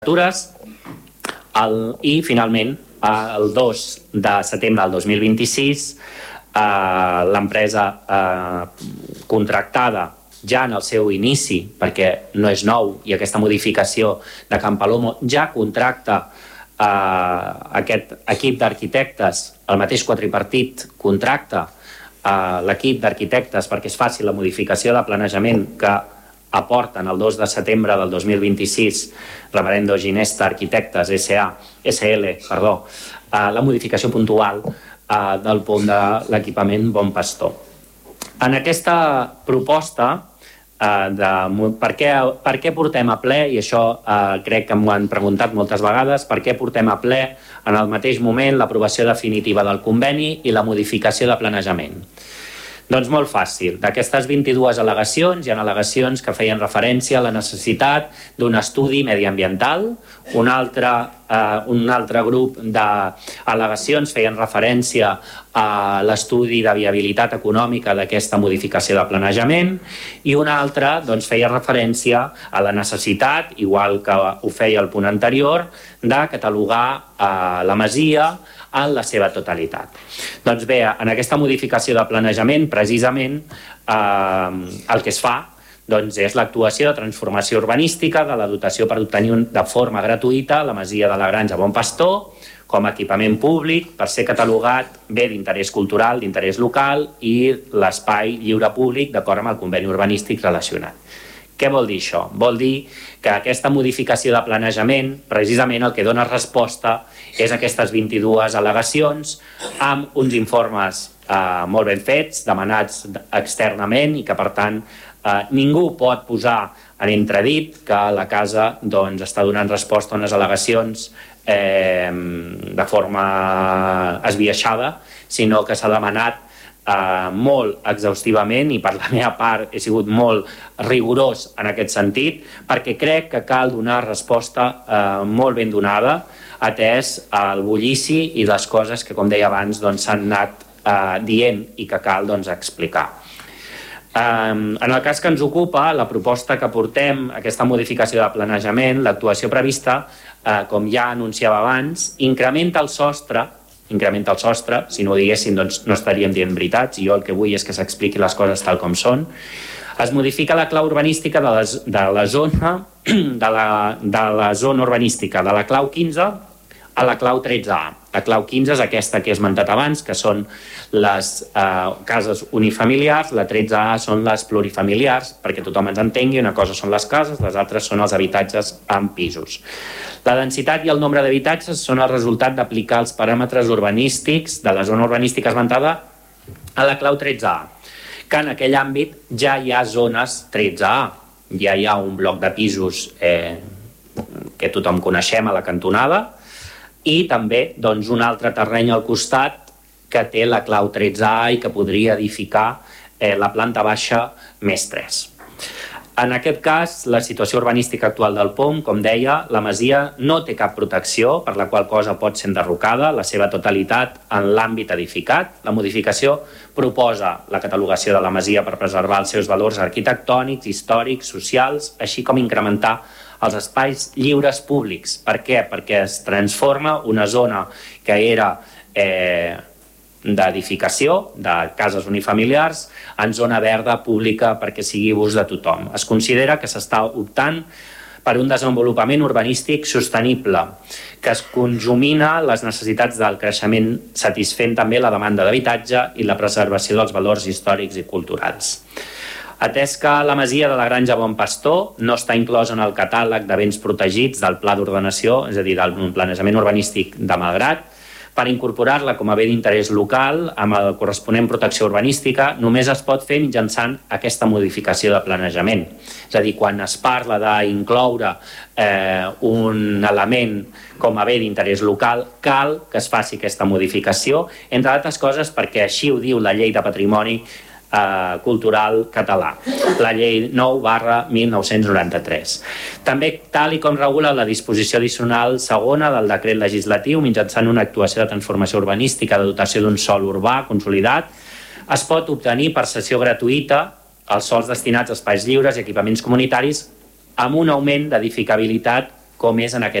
candidatures i finalment el 2 de setembre del 2026 l'empresa contractada ja en el seu inici, perquè no és nou i aquesta modificació de Can Palomo ja contracta aquest equip d'arquitectes, el mateix quadripartit contracta l'equip d'arquitectes perquè es faci la modificació de planejament que aporten el 2 de setembre del 2026 Reverendo Ginesta Arquitectes SL, la modificació puntual del pont de l'equipament Bon Pastor. En aquesta proposta, per què portem a ple, i això crec que m'ho han preguntat moltes vegades, per què portem a ple en el mateix moment l'aprovació definitiva del conveni i la modificació de planejament? Doncs molt fàcil. D'aquestes 22 al·legacions, hi ha al·legacions que feien referència a la necessitat d'un estudi mediambiental, un altre grup d'al·legacions feien referència a l'estudi de viabilitat econòmica d'aquesta modificació de planejament i un altre feia referència a la necessitat, igual que ho feia el punt anterior, de catalogar la masia en la seva totalitat. Doncs bé, en aquesta modificació de planejament, precisament, el que es fa és l'actuació de transformació urbanística de la dotació per obtenir de forma gratuïta la masia de la Granja Bon Pastor com a equipament públic per ser catalogat bé d'interès cultural, d'interès local i l'espai lliure públic d'acord amb el conveni urbanístic relacionat. Què vol dir això? Vol dir que aquesta modificació de planejament, precisament el que dona resposta és aquestes 22 al·legacions amb uns informes molt ben fets, demanats externament i que, per tant, ningú pot posar en entredit que la casa està donant resposta a unes al·legacions de forma esbiaixada, sinó que s'ha demanat molt exhaustivament i per la meva part he sigut molt rigorós en aquest sentit perquè crec que cal donar resposta molt ben donada atès el bullici i les coses que, com deia abans, s'han anat dient i que cal explicar. En el cas que ens ocupa, la proposta que portem, aquesta modificació de planejament, l'actuació prevista, com ja anunciava abans, incrementa el sostre, si no ho diguéssim no estaríem dient veritats, i jo el que vull és que s'expliqui les coses tal com són. Es modifica la clau urbanística de la zona urbanística de la clau 15 a la clau 13A. La clau 15 és aquesta que he esmentat abans, que són les cases unifamiliars, la 13A són les plurifamiliars, perquè tothom ens entengui, una cosa són les cases, les altres són els habitatges en pisos. La densitat i el nombre d'habitatges són el resultat d'aplicar els paràmetres urbanístics de la zona urbanística esmentada a la clau 13A, que en aquell àmbit ja hi ha zones 13A, ja hi ha un bloc de pisos que tothom coneixem a la cantonada, i també un altre terreny al costat que té la clau 13A i que podria edificar la planta baixa més 3. En aquest cas, la situació urbanística actual del POM, com deia, la masia no té cap protecció, per la qual cosa pot ser enderrocada, la seva totalitat en l'àmbit edificat. La modificació proposa la catalogació de la masia per preservar els seus valors arquitectònics, històrics, socials, així com incrementar els espais lliures públics. Per què? Perquè es transforma una zona que era d'edificació, de cases unifamiliars, en zona verda pública perquè sigui ús de tothom. Es considera que s'està optant per un desenvolupament urbanístic sostenible, que es conjumina les necessitats del creixement satisfent també la demanda d'habitatge i la preservació dels valors històrics i culturals. Atès que la masia de la Granja Bon Pastor no està inclosa en el catàleg de béns protegits del Pla d'Ordenació, és a dir, del planejament urbanístic de Malgrat, per incorporar-la com a bé d'interès local amb la corresponent protecció urbanística només es pot fer mitjançant aquesta modificació de planejament. És a dir, quan es parla d'incloure un element com a bé d'interès local, cal que es faci aquesta modificació, entre altres coses perquè així ho diu la Llei de Patrimoni Cultural Català, la Llei 9/1993. També, tal i com regula la disposició addicional segona del decret legislatiu, mitjançant una actuació de transformació urbanística de dotació d'un sòl urbà consolidat, es pot obtenir per cessió gratuïta els sòls destinats a espais lliures i equipaments comunitaris amb un augment d'edificabilitat com és en aquest